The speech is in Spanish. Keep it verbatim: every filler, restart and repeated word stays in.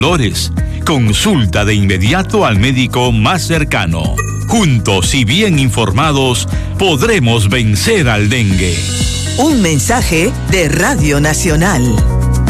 dolores. Consulta de inmediato al médico más cercano. Juntos y bien informados, podremos vencer al dengue. Un mensaje de Radio Nacional.